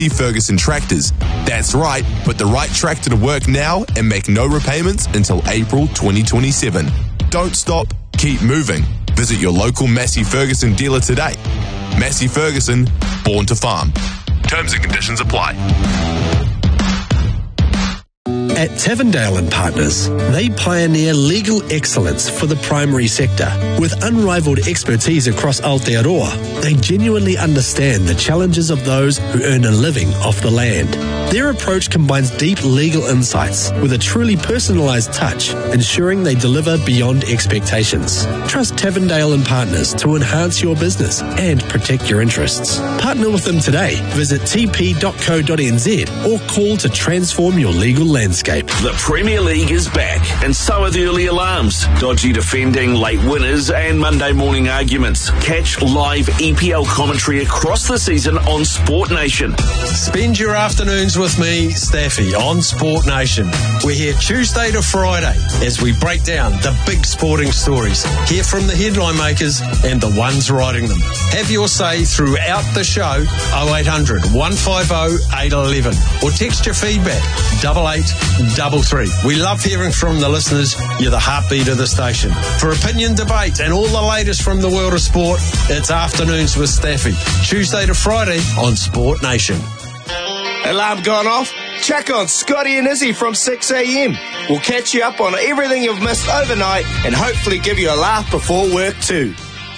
Ferguson tractors. That's right, put the right tractor to work now and make no repayments until April 2027. Don't stop, keep moving. Visit your local Massey Ferguson dealer today. Massey Ferguson, born to farm. Terms and conditions apply. At Tavendale & Partners, they pioneer legal excellence for the primary sector. With unrivaled expertise across Aotearoa, they genuinely understand the challenges of those who earn a living off the land. Their approach combines deep legal insights with a truly personalised touch, ensuring they deliver beyond expectations. Trust Tavendale & Partners to enhance your business and protect your interests. Partner with them today. Visit tp.co.nz or call to transform your legal landscape. The Premier League is back, and so are the early alarms, dodgy defending, late winners, and Monday morning arguments. Catch live EPL commentary across the season on Sport Nation. Spend your afternoons with me, Staffy, on Sport Nation. We're here Tuesday to Friday as we break down the big sporting stories. Hear from the headline makers and the ones writing them. Have your say throughout the show, 0800 150 811, or text your feedback, 8833. We love hearing from the listeners. You're the heartbeat of the station. For opinion, debate, and all the latest from the world of sport, it's Afternoons with Staffy, Tuesday to Friday on Sport Nation. Alarm gone off? Check on Scotty and Izzy from 6 a.m. We'll catch you up on everything you've missed overnight and hopefully give you a laugh before work too.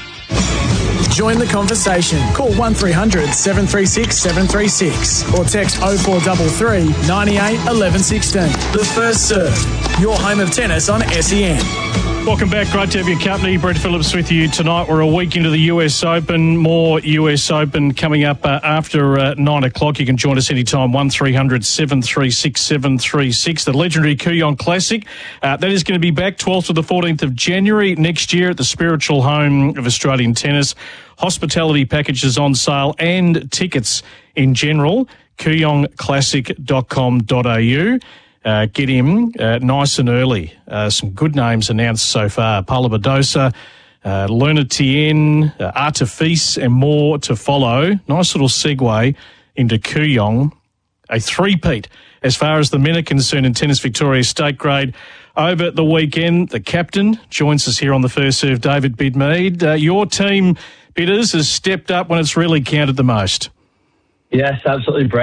Join the conversation. Call 1300 736 736 or text 0433 98 11 16. The First Serve, your home of tennis on SEN. Welcome back. Great to have your company. Brett Phillips with you tonight. We're a week into the US Open. More US Open coming up after 9 o'clock. You can join us anytime, 1300 736 736. The legendary Kooyong Classic. That is going to be back 12th to the 14th of January next year at the spiritual home of Australian tennis. Hospitality packages on sale and tickets in general. kooyongclassic.com.au. Get him nice and early. Some good names announced so far. Paula Badosa, Luna Tien, Artifice, and more to follow. Nice little segue into Kooyong. A three-peat as far as the men are concerned in Tennis Victoria State Grade over the weekend. The captain joins us here on the First Serve, David Bidmead. Your team, Bidders, has stepped up when it's really counted the most. Yes, absolutely, Brett.